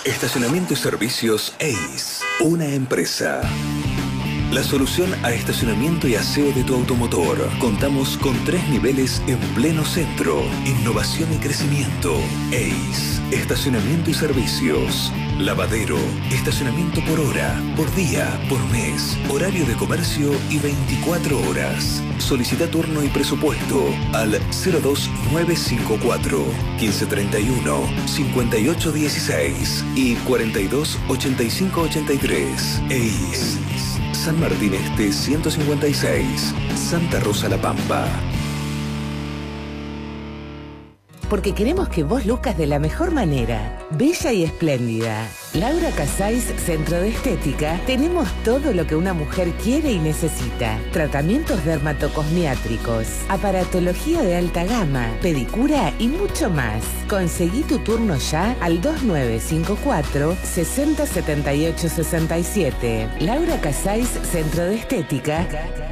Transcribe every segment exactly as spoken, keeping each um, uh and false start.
Estacionamiento y servicios A C E, una empresa. La solución a estacionamiento y aseo de tu automotor. Contamos con tres niveles en pleno centro. Innovación y crecimiento. A C E, estacionamiento y servicios. Lavadero, estacionamiento por hora, por día, por mes, horario de comercio y veinticuatro horas. Solicita turno y presupuesto al cero dos nueve cinco cuatro, quince treinta y uno, cincuenta y ocho dieciséis y cuarenta y dos ochenta y cinco ochenta y tres. A C E, San Martín Este ciento cincuenta y seis, Santa Rosa La Pampa. Porque queremos que vos luzcas de la mejor manera, bella y espléndida. Laura Casais, Centro de Estética, tenemos todo lo que una mujer quiere y necesita. Tratamientos dermatocosmiátricos, aparatología de alta gama, pedicura y mucho más. Conseguí tu turno ya al dos nueve cinco cuatro, sesenta setenta y ocho sesenta y siete. Laura Casais, Centro de Estética.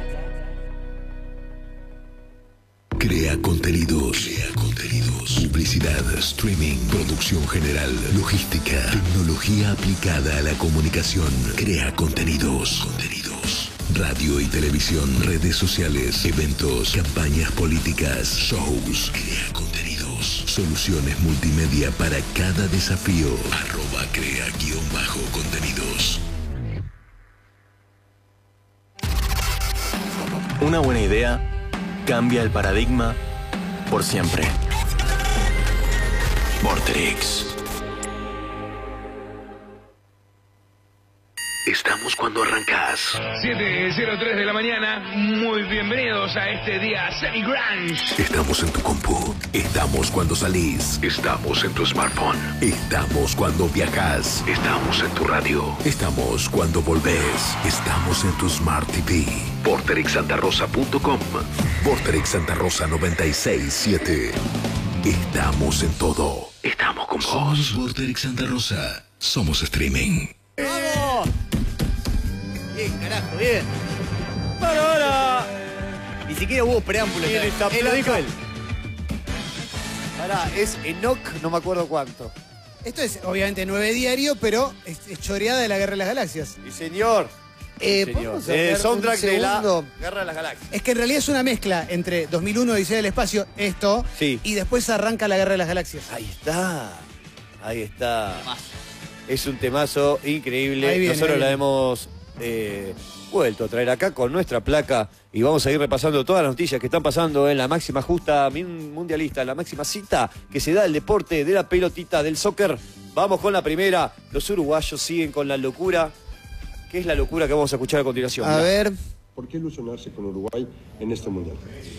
Crea contenidos. Crea contenidos. Publicidad, streaming, producción general, logística, tecnología aplicada a la comunicación. Crea contenidos. Contenidos. Radio y televisión, redes sociales, eventos, campañas políticas, shows. Crea contenidos. Soluciones multimedia para cada desafío. Arroba crea guión bajo contenidos. Una buena idea cambia el paradigma por siempre. Vorterix. Estamos cuando arrancas. siete cero tres de la mañana, muy bienvenidos a este día semi-grunge. Estamos en tu compu. Estamos cuando salís. Estamos en tu smartphone. Estamos cuando viajas. Estamos en tu radio. Estamos cuando volvés. Estamos en tu Smart T V. vorterix santa rosa punto com. vorterix Santa Rosa noventa y seis punto siete. Estamos en todo. Estamos con vos. Somos vorterix Santa Rosa. Somos streaming. ¡Vamos! Bien, carajo, bien. Bueno, ahora. Ni siquiera hubo preámbulo. Él está Él lo dijo él. Pará, es Enoch, no me acuerdo cuánto. Esto es obviamente nueve diario, pero es, es choreada de la Guerra de las Galaxias. Y señor. Eh, señor. ¿podemos Eh, hablar soundtrack un de la segundo? Guerra de las Galaxias. Es que en realidad es una mezcla entre dos mil uno, Odisea del Espacio, esto, Sí. y después arranca la Guerra de las Galaxias. Ahí está. Ahí está. Es un temazo increíble. Ahí viene, Nosotros ahí la viene. hemos eh, vuelto a traer acá con nuestra placa y vamos a ir repasando todas las noticias que están pasando en la máxima justa mundialista, la máxima cita que se da el deporte de la pelotita, del soccer. Vamos con la primera. Los uruguayos siguen con la locura. ¿Qué es la locura que vamos a escuchar a continuación? A Mirá. ver. ¿Por qué ilusionarse con Uruguay en este mundial?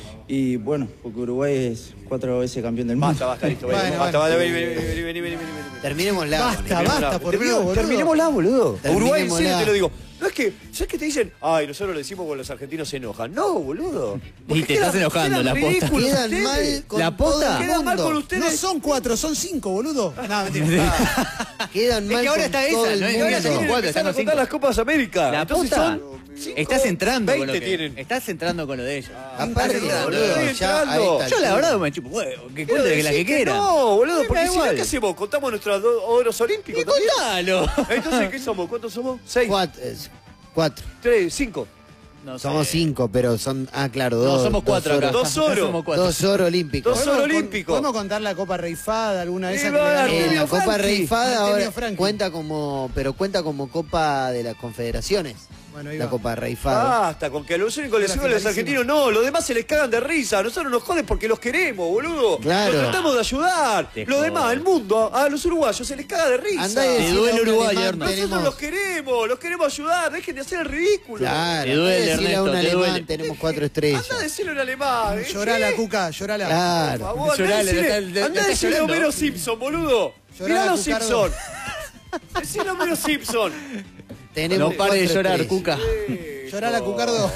Y bueno, porque Uruguay es cuatro veces campeón del mundo. Basta, basta, listo. Bueno, Bueno, basta, bueno. basta, vení, vení, vení, vení, vení, vení, vení. Terminémosla. Basta, Terminémosla. basta, por Terminemos- Dios, boludo. Terminémosla, boludo. A Uruguay en serio Terminémosla. te lo digo. No es que, ¿sabes qué te dicen? Ay, nosotros lo decimos porque los argentinos se enojan. No, boludo. Porque te quedan- estás enojando, quedan la posta. ridículos Quedan ustedes. mal con ¿La todo posta? el Quedan mal mundo. con ustedes. No son cuatro, son cinco, boludo. No, mentira. Quedan mal que ahora con está todo esa, el ¿no? mundo. Ahora Tienen que cuatro, empezar están a los contar cinco. las Copas América. La Entonces posta. son cinco, Estás entrando con lo veinte que... tienen. Estás entrando con lo de ellos. Aparte, Estás boludo, entrando. Estoy ya entrando. a esta Yo la altura. verdad me chupo huevo. Que Quiero cuente que la decir que quiera. No, boludo, Me porque da si no, igual. ¿qué hacemos? ¿Contamos nuestros dos oros olímpicos Y también? contalo. Entonces, ¿qué somos? ¿Cuántos somos? ¿Seis? Cuatro. es- Cuatro. ¿Tres? ¿Cinco? No sé. Somos cinco, pero son. Ah, claro, dos. No, somos cuatro dos acá. oros. Dos oros. Somos cuatro. Dos oros olímpicos. Dos ¿Podemos oros con- olímpicos. ¿Podemos contar la Copa Reifada, alguna de Y esas? va que a le dar ganó? Eh, Artemio la Copa Franchi. Reifada Artemio ahora Franchi. cuenta como, pero cuenta como Copa de las Confederaciones. Bueno, ahí La va. Copa Reifada. Basta, con que a los únicos les Era sirven los finalísimo. argentinos, no, los demás se les cagan de risa. A nosotros nos joden porque los queremos, boludo. Claro. Los tratamos de ayudar. Te Los joden. demás, el mundo, a los uruguayos se les caga de risa. Andá y Te decile duele a un Uruguay, alemán, Hernán. Nosotros tenemos- los queremos, los queremos ayudar. Dejen de hacer el ridículo. Claro. Te duele, andá y decile a un Ernesto, te alemán, duele. tenemos cuatro estrellas. Anda a decirlo en alemán. ¿eh? Llorala, Cuca, llorala. Por Claro. favor, andá a Llorale, decirle, le está- le- andá le a está decirle a llorando. Homero Simpson, boludo. Llorala, Mirá los Cucardo. Simpson. Decirle a Homero Simpson. Tenemos No pare de cuatro llorar, estrellas. Cuca. Llorala, Cucardo.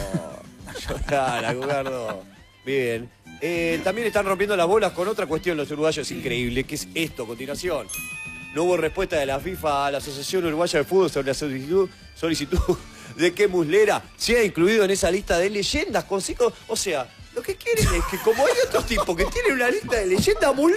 Llorala, Cucardo. Bien. Eh, también están rompiendo las bolas con otra cuestión los uruguayos increíble, que es esto a continuación. No hubo respuesta de la FIFA a la Asociación Uruguaya de Fútbol sobre la solicitud, solicitud de que Muslera sea incluido en esa lista de leyendas con cinco. O sea, lo que quieren es que como hay otros tipos que tienen una lista de leyendas, Muslera